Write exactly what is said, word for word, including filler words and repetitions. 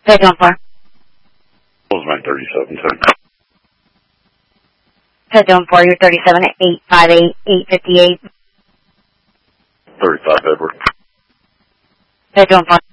Head down four. What was my thirty-seven ten? Head down four, you're thirty-seven eight five eight eight fifty-eight. thirty-five Edward. Head down four.